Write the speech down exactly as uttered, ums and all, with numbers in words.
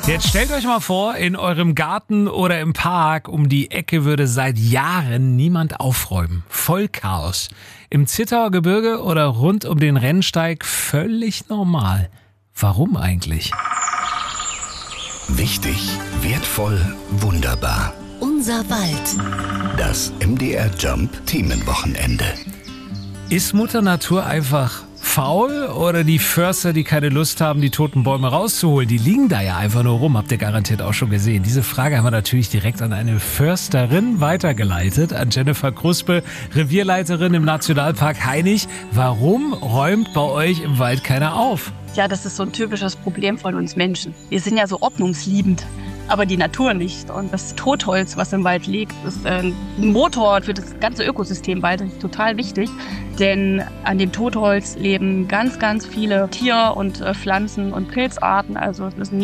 Jetzt stellt euch mal vor, in eurem Garten oder im Park um die Ecke würde seit Jahren niemand aufräumen. Voll Chaos. Im Zittauer Gebirge oder rund um den Rennsteig völlig normal. Warum eigentlich? Wichtig, wertvoll, wunderbar. Unser Wald. Das M D R Jump Themenwochenende. Ist Mutter Natur einfach faul oder die Förster, die keine Lust haben, die toten Bäume rauszuholen? Die liegen da ja einfach nur rum, habt ihr garantiert auch schon gesehen. Diese Frage haben wir natürlich direkt an eine Försterin weitergeleitet, an Jennifer Kruspe, Revierleiterin im Nationalpark Hainich. Warum räumt bei euch im Wald keiner auf? Ja, das ist so ein typisches Problem von uns Menschen. Wir sind ja so ordnungsliebend, aber die Natur nicht. Und das Totholz, was im Wald liegt, ist ein Motor für das ganze Ökosystem Wald. Das ist total wichtig, denn an dem Totholz leben ganz, ganz viele Tier- und Pflanzen- und Pilzarten. Also das ist ein